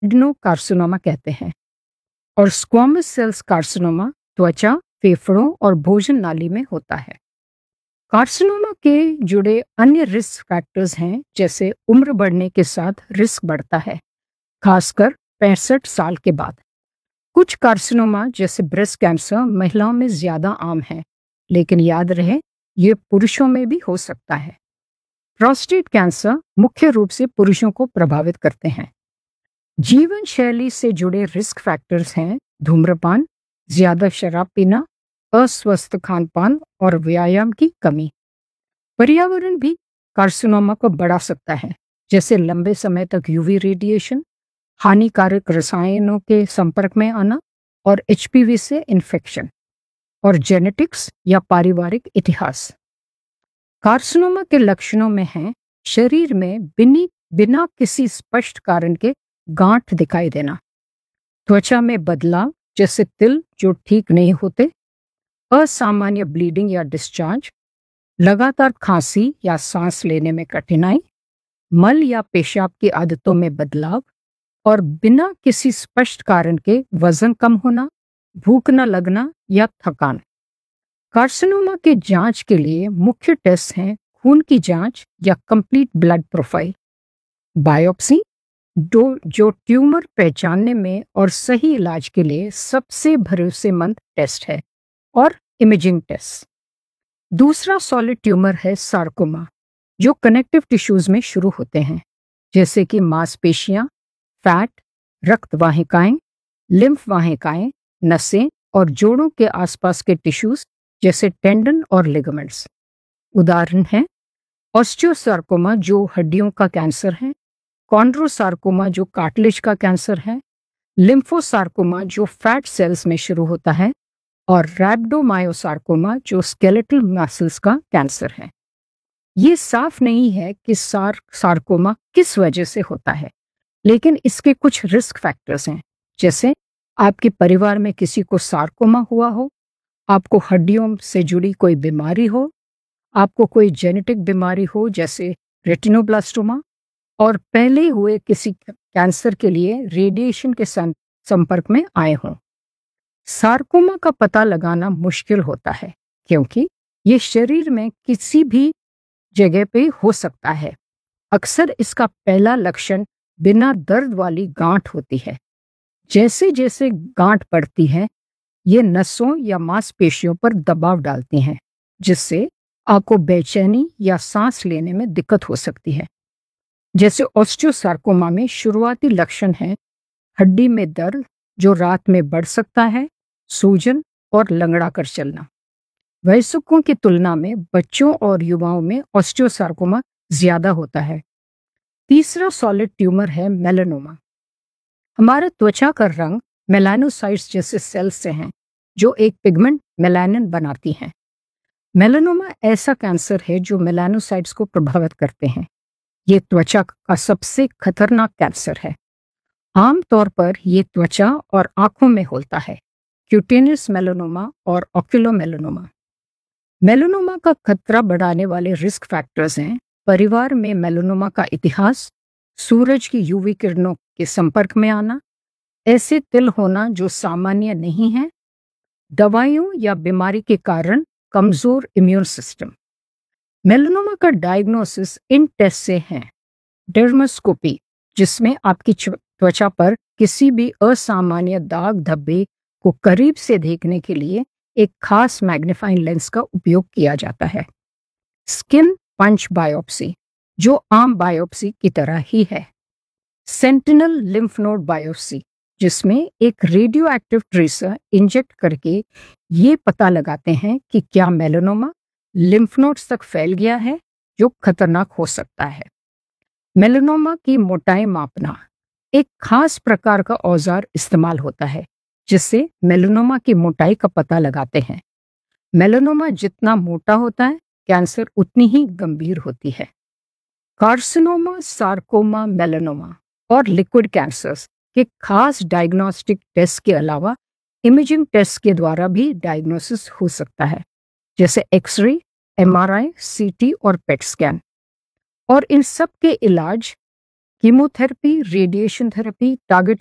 Adenocarcinoma कहते हैं। और स्क्वामस सेल्स कार्सिनोमा त्वचा, फेफड़ों और भोजन नाली में होता है। कार्सिनोमा के जुड़े अन्य रिस्क फैक्टर्स हैं, जैसे उम्र बढ़ने के साथ रिस्क बढ़ता है, खासकर 65 साल के बाद। कुछ कार्सिनोमा जैसे ब्रेस्ट कैंसर महिलाओं में ज्यादा आम है, लेकिन याद रहे ये पुरुषों में भी हो सकता है। प्रोस्टेट कैंसर मुख्य रूप से पुरुषों को प्रभावित करते हैं। जीवन शैली से जुड़े रिस्क फैक्टर्स हैं धूम्रपान, ज्यादा शराब पीना, अस्वस्थ खान पान और व्यायाम की कमी। पर्यावरण भी कार्सिनोमा को बढ़ा सकता है, जैसे लंबे समय तक यूवी रेडिएशन, हानिकारक रसायनों के संपर्क में आना और एचपीवी से इन्फेक्शन। और जेनेटिक्स या पारिवारिक इतिहास। कार्सिनोमा के लक्षणों में हैं शरीर में बिना किसी स्पष्ट कारण के गांठ दिखाई देना, त्वचा में बदलाव जैसे तिल जो ठीक नहीं होते, असामान्य ब्लीडिंग या डिस्चार्ज, लगातार खांसी या सांस लेने में कठिनाई, मल या पेशाब की आदतों में बदलाव और बिना किसी स्पष्ट कारण के वजन कम होना, भूख न लगना या थकान। कार्सिनोमा के जांच के लिए मुख्य टेस्ट हैं खून की जांच या कंप्लीट ब्लड प्रोफाइल, बायोप्सी जो ट्यूमर पहचानने में और सही इलाज के लिए सबसे भरोसेमंद टेस्ट है, और इमेजिंग टेस्ट। दूसरा सॉलिड ट्यूमर है सार्कोमा, जो कनेक्टिव टिश्यूज में शुरू होते हैं, जैसे कि मांसपेशियां, फैट, रक्त वाहिकाएं, लिम्फ वाहिकाएं, नसें और जोड़ों के आसपास के टिश्यूज जैसे टेंडन और लिगामेंट्स। उदाहरण हैं ऑस्टियोसार्कोमा जो हड्डियों का कैंसर है, कॉन्ड्रोसार्कोमा जो कार्टिलेज का कैंसर है, लिम्फोसार्कोमा जो फैट सेल्स में शुरू होता है, और रैब्डोमायोसार्कोमा जो स्केलेटल मसल्स का कैंसर है। ये साफ नहीं है कि सार्कोमा किस वजह से होता है, लेकिन इसके कुछ रिस्क फैक्टर्स हैं, जैसे आपके परिवार में किसी को सार्कोमा हुआ हो, आपको हड्डियों से जुड़ी कोई बीमारी हो, आपको कोई जेनेटिक बीमारी हो जैसे रेटिनोब्लास्टोमा, और पहले हुए किसी कैंसर के लिए रेडिएशन के संपर्क में आए हों। सार्कोमा का पता लगाना मुश्किल होता है क्योंकि ये शरीर में किसी भी जगह पे हो सकता है। अक्सर इसका पहला लक्षण बिना दर्द वाली गांठ होती है। जैसे जैसे गांठ बढ़ती है, ये नसों या मांसपेशियों पर दबाव डालती हैं, जिससे आपको बेचैनी या सांस लेने में दिक्कत हो सकती है। जैसे ऑस्टियोसार्कोमा में शुरुआती लक्षण है हड्डी में दर्द जो रात में बढ़ सकता है, सूजन और लंगड़ा कर चलना। वयस्कों की तुलना में बच्चों और युवाओं में ऑस्टियोसार्कोमा ज्यादा होता है। तीसरा सॉलिड ट्यूमर है मेलानोमा। हमारा त्वचा का रंग मेलानोसाइट्स जैसे सेल्स से हैं, जो एक पिगमेंट मेलानिन बनाती हैं। मेलानोमा ऐसा कैंसर है जो मेलानोसाइट्स को प्रभावित करते हैं। ये त्वचा का सबसे खतरनाक कैंसर है। आमतौर पर ये त्वचा और आंखों में होता है, क्यूटेनियस मेलानोमा और ऑक्यूलो मेलानोमा। मेलानोमा का खतरा बढ़ाने वाले रिस्क फैक्टर्स हैं परिवार में मेलानोमा का इतिहास, सूरज की यूवी किरणों के संपर्क में आना, ऐसे तिल होना जो सामान्य नहीं है, दवाइयों या बीमारी के कारण कमजोर इम्यून सिस्टम। मेलानोमा का डायग्नोसिस इन टेस्ट से है डर्मोस्कोपी, जिसमें आपकी त्वचा पर किसी भी असामान्य दाग धब्बे को करीब से देखने के लिए एक खास मैग्नीफाइंग लेंस का उपयोग किया जाता है। स्किन पंच बायोप्सी, जो आम बायोप्सी की तरह ही है। सेंटिनल लिम्फ नोड बायोप्सी, जिसमें एक रेडियो एक्टिव ट्रेसर इंजेक्ट करके ये पता लगाते हैं कि क्या मेलानोमा लिम्फ नोड्स तक फैल गया है, जो खतरनाक हो सकता है। मेलानोमा की मोटाई मापना, एक खास प्रकार का औजार इस्तेमाल होता है जिससे मेलानोमा की मोटाई का पता लगाते हैं। मेलानोमा जितना मोटा होता है, कैंसर उतनी ही गंभीर होती है। कार्सिनोमा, सार्कोमा, मेलानोमा और लिक्विड कैंसर्स के खास डायग्नोस्टिक टेस्ट के अलावा इमेजिंग टेस्ट के द्वारा भी डायग्नोसिस हो सकता है, जैसे एक्सरे, एमआरआई, सीटी और पेट स्कैन। और इन सब के इलाज कीमोथेरेपी, रेडिएशन थेरेपी, टारगेट